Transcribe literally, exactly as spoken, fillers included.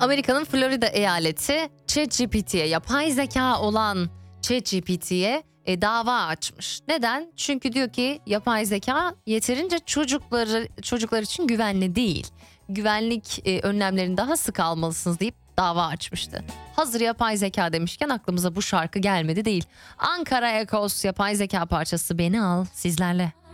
Amerika'nın Florida eyaleti ChatGPT'ye, yapay zeka olan ChatGPT'ye e, dava açmış. Neden? Çünkü diyor ki yapay zeka yeterince çocukları çocuklar için güvenli değil. Güvenlik e, önlemlerini daha sık almalısınız deyip dava açmıştı. Hazır yapay zeka demişken aklımıza bu şarkı gelmedi değil. Ankara Ekos yapay zeka parçası Beni Al sizlerle.